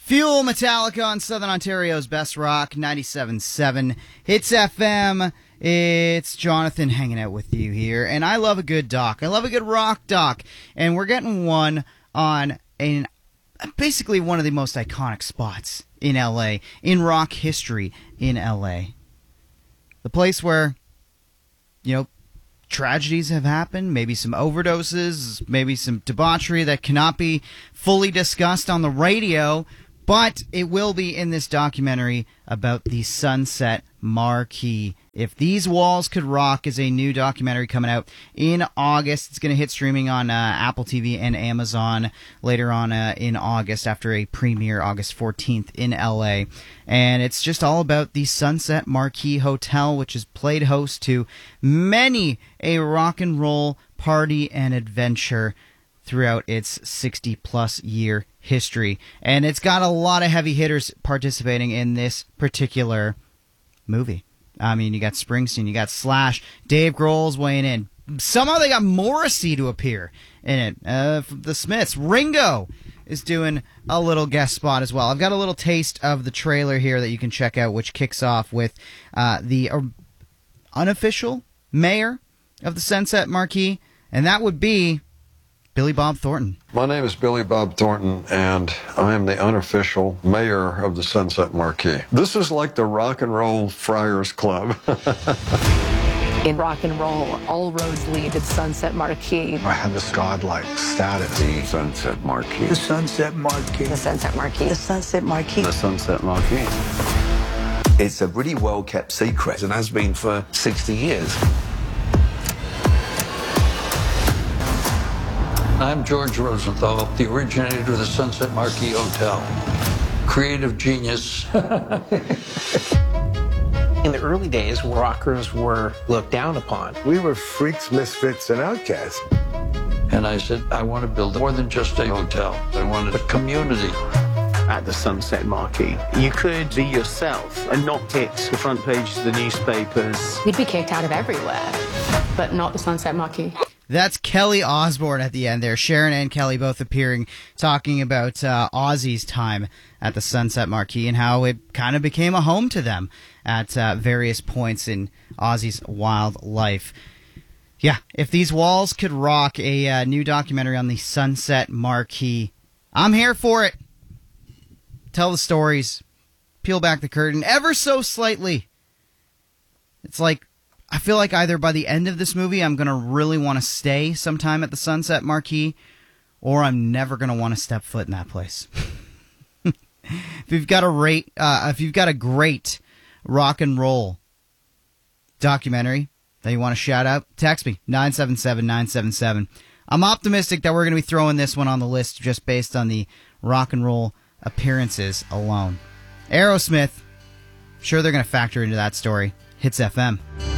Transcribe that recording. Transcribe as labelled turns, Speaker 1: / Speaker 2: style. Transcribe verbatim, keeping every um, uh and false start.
Speaker 1: Fuel, Metallica on Southern Ontario's Best Rock, ninety-seven point seven Hits F M. It's Jonathan hanging out with you here, and I love a good doc. I love a good rock doc, and we're getting one on an, basically one of the most iconic spots in L A, in rock history in L A. The place where, you know, tragedies have happened, maybe some overdoses, maybe some debauchery that cannot be fully discussed on the radio, but it will be in this documentary about the Sunset Marquee. If These Walls Could Rock is a new documentary coming out in August. It's going to hit streaming on uh, Apple T V and Amazon later on uh, in August after a premiere August fourteenth in L A. And it's just all about the Sunset Marquee Hotel, which has played host to many a rock and roll party and adventure throughout its sixty-plus year history. And it's got a lot of heavy hitters participating in this particular movie. I mean, you got Springsteen, you got Slash, Dave Grohl's weighing in. Somehow they got Morrissey to appear in it. Uh, the Smiths. Ringo is doing a little guest spot as well. I've got a little taste of the trailer here that you can check out, which kicks off with uh, the uh, unofficial mayor of the Sunset Marquee, and that would be Billy Bob Thornton.
Speaker 2: My name is Billy Bob Thornton, and I am the unofficial mayor of the Sunset Marquee. This is like the Rock and Roll Friars Club.
Speaker 3: In rock and roll, all roads lead to the Sunset Marquee.
Speaker 4: I have this godlike status.
Speaker 5: The Sunset Marquee.
Speaker 6: The Sunset Marquee.
Speaker 3: The Sunset Marquee.
Speaker 6: The Sunset Marquee.
Speaker 5: The Sunset Marquee.
Speaker 7: It's a really well-kept secret and has been for sixty years.
Speaker 8: I'm George Rosenthal, the originator of the Sunset Marquee Hotel. Creative genius.
Speaker 9: In the early days, rockers were looked down upon.
Speaker 4: We were freaks, misfits, and outcasts.
Speaker 8: And I said, I want to build more than just a hotel. I wanted a community.
Speaker 10: At the Sunset Marquee, you could be yourself and not hit the front pages of the newspapers.
Speaker 3: We'd be kicked out of everywhere, but not the Sunset Marquee.
Speaker 1: That's Kelly Osbourne at the end there. Sharon and Kelly both appearing, talking about uh, Ozzy's time at the Sunset Marquee and how it kind of became a home to them at uh, various points in Ozzy's wild life. Yeah, If These Walls Could Rock, a uh, new documentary on the Sunset Marquee. I'm here for it. Tell the stories. Peel back the curtain ever so slightly. It's like, I feel like either by the end of this movie, I'm going to really want to stay sometime at the Sunset Marquee, or I'm never going to want to step foot in that place. If you've got a rate, uh, if you've got a great rock and roll documentary that you want to shout out, text me, nine seven seven nine seven seven. I'm optimistic that we're going to be throwing this one on the list just based on the rock and roll appearances alone. Aerosmith, sure they're going to factor into that story. Hits F M.